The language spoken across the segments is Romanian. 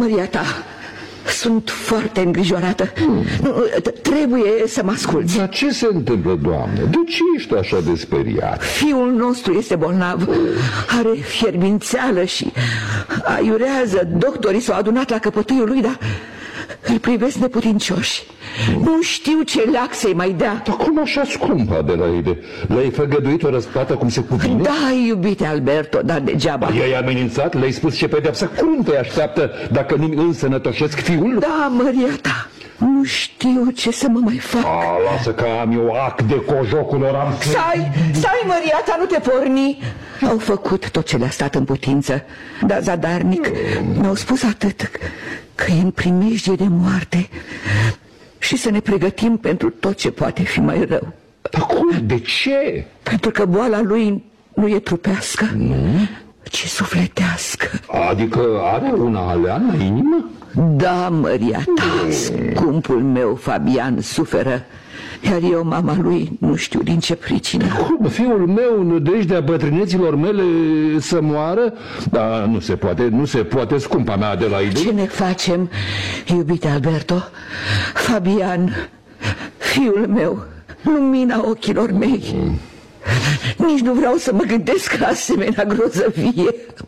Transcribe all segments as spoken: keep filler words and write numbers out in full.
Maria ta, sunt foarte îngrijorată. hmm. Trebuie să mă asculți. Dar ce se întâmplă, Doamne? De ce ești așa de speriat? Fiul nostru este bolnav. Are fierbințeală și aiurează. Doctorii s-au adunat la căpătâiul lui, dar îl privesc neputincioși. Nu știu ce leac să-i mai dea. Dar cum așa scumpă, Adelaide? Le-ai făgăduit o răsplată cum se cuvine? Da, iubite Alberto, dar degeaba. I-ai amenințat? Le-ai spus ce pedeapsă cruntă îi așteaptă dacă nu-mi însănătoșesc fiul? Da, Maria ta, nu știu ce să mă mai fac. A, lasă că am eu ac de cojocul lor. Am... Stai, stai, Maria ta, nu te porni. Au făcut tot ce le-a stat în putință, dar zadarnic mi-au spus atât, că e în primejdie de moarte și să ne pregătim pentru tot ce poate fi mai rău. Dar cum? De ce? Pentru că boala lui nu e trupească, nu? Ci sufletească. Adică are una alea la inimă? Da, Maria ta, scumpul meu Fabian suferă, iar eu, mama lui, nu știu din ce pricină. Cum? Fiul meu, nădejdea bătrâneților mele să moară? Da, nu se poate, nu se poate, scumpa mea Adelaide. Ce ne facem, iubite Alberto? Fabian, fiul meu, lumina ochilor mei. mm. Nici nu vreau să mă gândesc la asemenea grozăvie.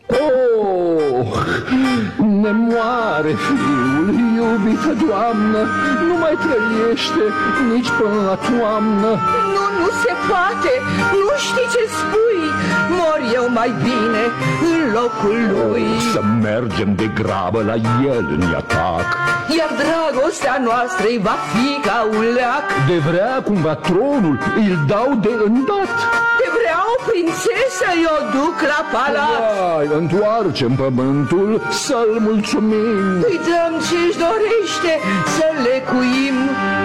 Oh, ne moare fiul, iubită Doamnă, nu mai trăiește nici până la toamnă. Nu, nu se poate, nu știi ce spui. Mor eu mai bine în locul lui. Să mergem de grabă la el în atac. Iar dragostea noastră îi va fi ca un leac. De vrea cumva tronul, îl dau de îndată. De vrea o prințesă, eu duc la palat. Vai, întoarcem pământul să-l mulțumim. Îi dăm ce-și dorește, să lecuim.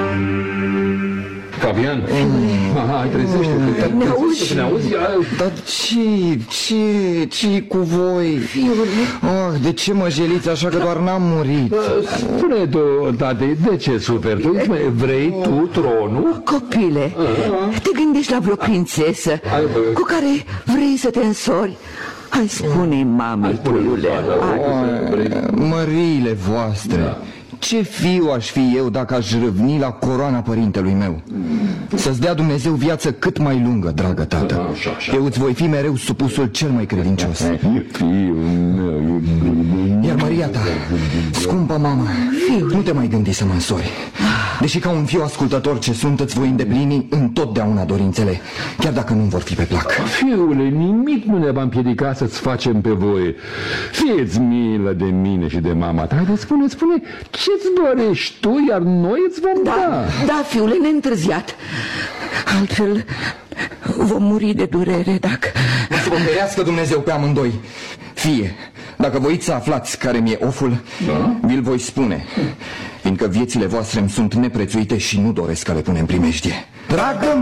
Fabian, hai, trezește-te. Ne auzi? Ne auzi? Dar ce, ce, ce cu voi? Fiule. Oh, de ce mă jeliți așa că doar n-am murit? Spune tu, tate, de ce suferi tu? Vrei tu tronul? Copile, te gândești la vreo prințesă cu care vrei să te însori? Hai, spune-i mamei, puiule. Măriile voastre, ce fiu aș fi eu dacă aș râvni la coroana părintelui meu? Să-ți dea Dumnezeu viață cât mai lungă, dragă tată. Eu îți voi fi mereu supusul cel mai credincios. Fiul meu, iar Maria ta, scumpă mamă, nu te mai gândi să mă însori. Deși ca un fiu ascultător ce sunt, îți voi îndeplini întotdeauna dorințele, chiar dacă nu vor fi pe plac. Fiule, nimic nu ne va împiedica să-ți facem pe voie. Fie-ți milă de mine și de mama ta. Haide, spune, spune, ce-ți dorești tu, iar noi îți vom da. Da, da, fiule, neîntârziat. Altfel vom muri de durere dacă... Să vă ferească Dumnezeu pe amândoi. Fie, dacă voiți să aflați care mi-e oful, da? Vi-l voi spune, fiindcă viețile voastre îmi sunt neprețuite și nu doresc să le punem primejdie. Dragă